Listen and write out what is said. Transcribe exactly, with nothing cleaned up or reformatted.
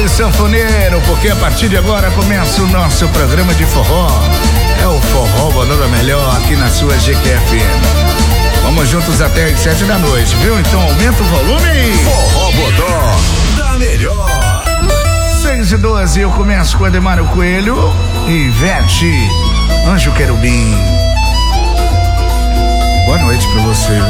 Vale sanfoneiro, porque a partir de agora começa o nosso programa de forró. É o Forró Bodó Melhor aqui na sua G Q F M. Vamos juntos até as sete da noite, viu? Então aumenta o volume. Forró Bodó da Melhor. seis e doze, eu começo com Ademário Coelho e Ivete, Anjo Querubim. Boa noite pra você, viu?